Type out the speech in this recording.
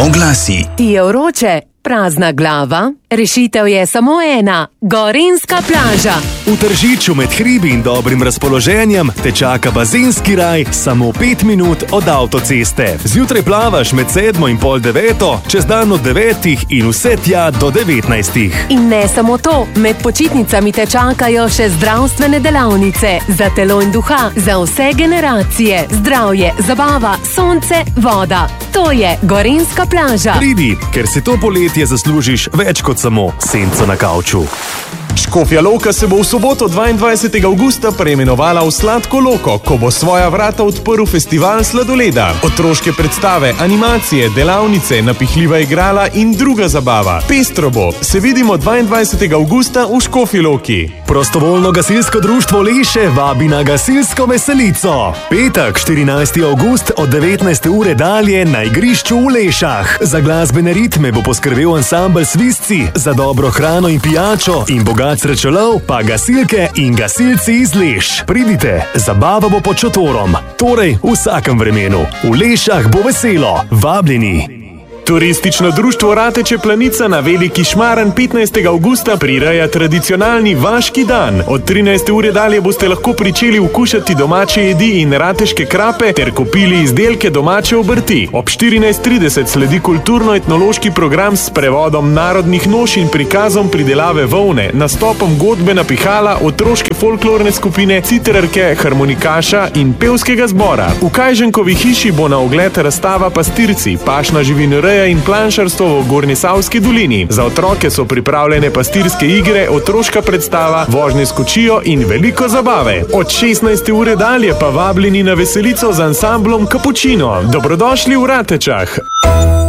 Oglasi. Ti je vroče, prazna glava? Rešitev je samo ena. Gorenjska plaža. V Tržiču med hribi in dobrim razpoloženjem te čaka bazenski raj samo 5 minut od avtoceste. Zjutraj plavaš med 7 in pol 9, čez dan od 9 in vse tja do 19. In ne samo to, med počitnicami te čakajo še zdravstvene delavnice. Za telo in duha, za vse generacije. Zdravje, zabava, sonce, voda. To je Gorenjska plaža. Pridi, ker si to poletje zaslužiš več kot samo senco na kavču. Škofja Loka se bo v soboto 22. avgusta preimenovala v Sladko Loko, ko bo svoja vrata odprl festival sladoleda. Otroške predstave, animacije, delavnice, napihljiva igrala in druga zabava. Pestro bo. Se vidimo 22. avgusta v Škofji Loki. Prostovoljno gasilsko društvo Leše vabi na gasilsko veselico. Petek, 14. avgust od 19. ure dalje na igrišču v Lešah. Za glasbene ritme bo poskrbel ansambel Svisci, za dobro hrano in pijačo in bogat srečolov pa gasilke in gasilci iz Leš. Pridite, zabava bo pod šotorom. Torej v vsakem vremenu. V Lešah bo veselo. Vabljeni. Turistično društvo Rateče Planica na Veliki Šmaren 15. avgusta prireja tradicionalni Vaški dan. Od 13. ure dalje boste lahko pričeli okušati domače jedi in rateške krape ter kupili izdelke domače obrti. Ob 14:30 sledi kulturno-etnološki program s prevodom narodnih noš in prikazom pridelave volne, nastopom godbe na pihala, otroške folklorne skupine, citrarke, harmonikaša in pevskega zbora. V Kajženkovi hiši bo na ogled razstava Pastirci, pašna živinoreja in planšarstvo v Gornjesavski dolini. Za otroke so pripravljene pastirske igre, otroška predstava, vožnje s kočijo in veliko zabave. Od 16. ure dalje pa vabljeni na veselico z ansamblom Kapučino. Dobrodošli v Ratečah!